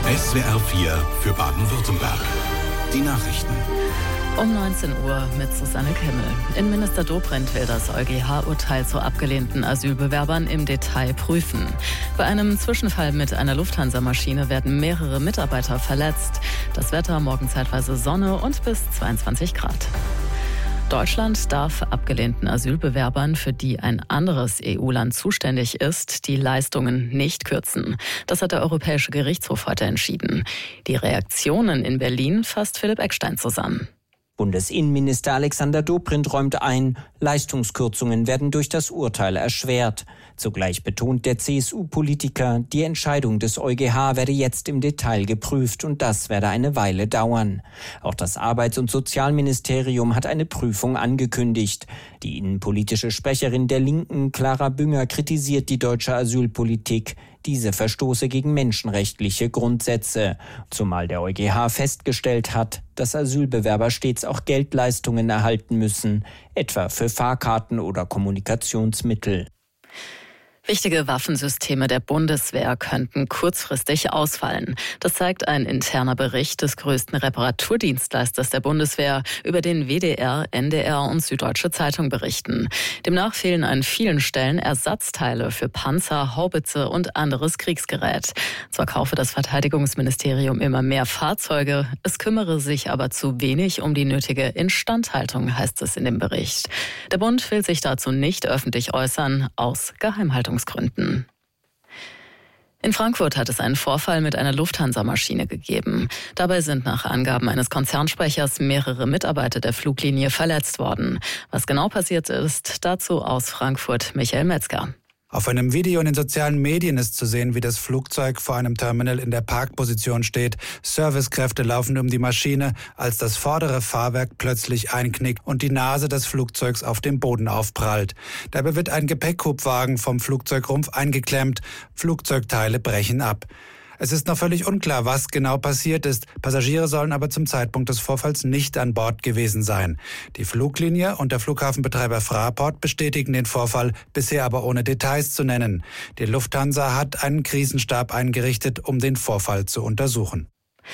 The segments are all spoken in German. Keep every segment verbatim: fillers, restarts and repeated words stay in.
S W R vier für Baden-Württemberg. Die Nachrichten. Um neunzehn Uhr mit Susanne Kimmel. Innenminister Dobrindt will das EuGH-Urteil zu abgelehnten Asylbewerbern im Detail prüfen. Bei einem Zwischenfall mit einer Lufthansa-Maschine werden mehrere Mitarbeiter verletzt. Das Wetter morgen zeitweise Sonne und bis zweiundzwanzig Grad. Deutschland darf abgelehnten Asylbewerbern, für die ein anderes E U-Land zuständig ist, die Leistungen nicht kürzen. Das hat der Europäische Gerichtshof heute entschieden. Die Reaktionen in Berlin fasst Philipp Eckstein zusammen. Bundesinnenminister Alexander Dobrindt räumt ein, Leistungskürzungen werden durch das Urteil erschwert. Zugleich betont der C S U-Politiker, die Entscheidung des EuGH werde jetzt im Detail geprüft und das werde eine Weile dauern. Auch das Arbeits- und Sozialministerium hat eine Prüfung angekündigt. Die innenpolitische Sprecherin der Linken, Clara Bünger, kritisiert die deutsche Asylpolitik. Diese verstoße gegen menschenrechtliche Grundsätze. Zumal der EuGH festgestellt hat, dass Asylbewerber stets auch Geldleistungen erhalten müssen, etwa für Fahrkarten oder Kommunikationsmittel. Wichtige Waffensysteme der Bundeswehr könnten kurzfristig ausfallen. Das zeigt ein interner Bericht des größten Reparaturdienstleisters der Bundeswehr, über den W D R, N D R und Süddeutsche Zeitung berichten. Demnach fehlen an vielen Stellen Ersatzteile für Panzer, Haubitze und anderes Kriegsgerät. Zwar kaufe das Verteidigungsministerium immer mehr Fahrzeuge, es kümmere sich aber zu wenig um die nötige Instandhaltung, heißt es in dem Bericht. Der Bund will sich dazu nicht öffentlich äußern, aus Geheimhaltungsgründen. Gründen. In Frankfurt hat es einen Vorfall mit einer Lufthansa-Maschine gegeben. Dabei sind nach Angaben eines Konzernsprechers mehrere Mitarbeiter der Fluglinie verletzt worden. Was genau passiert ist, dazu aus Frankfurt Michael Metzger. Auf einem Video in den sozialen Medien ist zu sehen, wie das Flugzeug vor einem Terminal in der Parkposition steht. Servicekräfte laufen um die Maschine, als das vordere Fahrwerk plötzlich einknickt und die Nase des Flugzeugs auf dem Boden aufprallt. Dabei wird ein Gepäckhubwagen vom Flugzeugrumpf eingeklemmt. Flugzeugteile brechen ab. Es ist noch völlig unklar, was genau passiert ist. Passagiere sollen aber zum Zeitpunkt des Vorfalls nicht an Bord gewesen sein. Die Fluglinie und der Flughafenbetreiber Fraport bestätigen den Vorfall, bisher aber ohne Details zu nennen. Die Lufthansa hat einen Krisenstab eingerichtet, um den Vorfall zu untersuchen.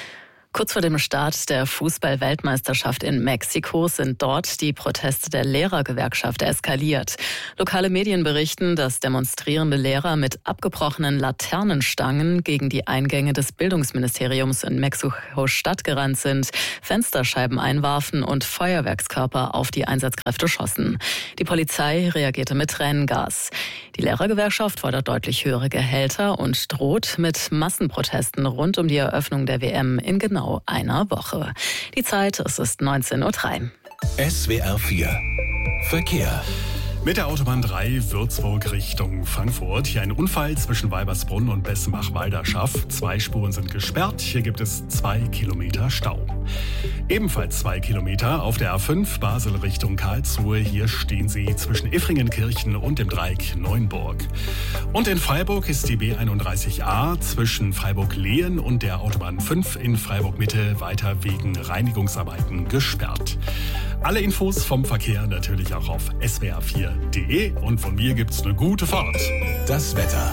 Kurz vor dem Start der Fußball-Weltmeisterschaft in Mexiko sind dort die Proteste der Lehrergewerkschaft eskaliert. Lokale Medien berichten, dass demonstrierende Lehrer mit abgebrochenen Laternenstangen gegen die Eingänge des Bildungsministeriums in Mexiko-Stadt gerannt sind, Fensterscheiben einwarfen und Feuerwerkskörper auf die Einsatzkräfte schossen. Die Polizei reagierte mit Tränengas. Die Lehrergewerkschaft fordert deutlich höhere Gehälter und droht mit Massenprotesten rund um die Eröffnung der W M in genau einer Woche. Die Zeit, es ist neunzehn Uhr drei. S W R vier Verkehr. Mit der Autobahn drei Würzburg Richtung Frankfurt. Hier ein Unfall zwischen Weibersbrunn und Bessenbach-Walderschaff. Zwei Spuren sind gesperrt. Hier gibt es zwei Kilometer Stau. Ebenfalls zwei Kilometer auf der A fünf Basel Richtung Karlsruhe. Hier stehen sie zwischen Iffringenkirchen und dem Dreieck Neunburg. Und in Freiburg ist die B einunddreißig A zwischen Freiburg-Lehen und der Autobahn fünf in Freiburg-Mitte weiter wegen Reinigungsarbeiten gesperrt. Alle Infos vom Verkehr natürlich auch auf S W R vier punkt de und von mir gibt's eine gute Fahrt. Das Wetter.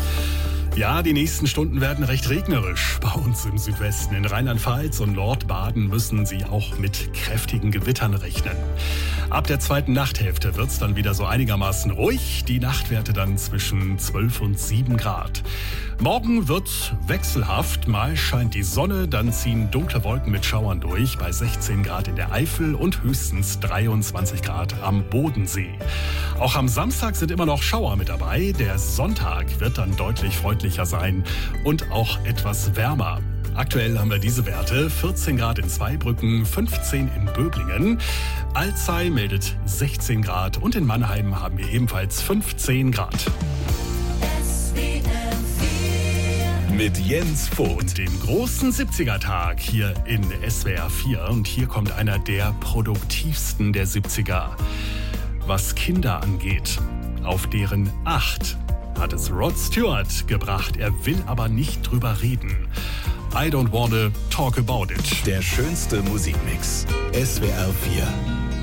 Ja, die nächsten Stunden werden recht regnerisch bei uns im Südwesten. In Rheinland-Pfalz und Nordbaden müssen Sie auch mit kräftigen Gewittern rechnen. Ab der zweiten Nachthälfte wird's dann wieder so einigermaßen ruhig. Die Nachtwerte dann zwischen zwölf und sieben Grad. Morgen wird wechselhaft. Mal scheint die Sonne, dann ziehen dunkle Wolken mit Schauern durch bei sechzehn Grad in der Eifel und höchstens dreiundzwanzig Grad am Bodensee. Auch am Samstag sind immer noch Schauer mit dabei. Der Sonntag wird dann deutlich freundlicher sein und auch etwas wärmer. Aktuell haben wir diese Werte: vierzehn Grad in Zweibrücken, fünfzehn in Böblingen. Alzey meldet sechzehn Grad und in Mannheim haben wir ebenfalls fünfzehn Grad. Mit Jens Vogt. Dem großen siebziger-Tag hier in S W R vier. Und hier kommt einer der produktivsten der siebziger. Was Kinder angeht, auf deren Acht hat es Rod Stewart gebracht. Er will aber nicht drüber reden. I don't wanna talk about it. Der schönste Musikmix. S W R vier.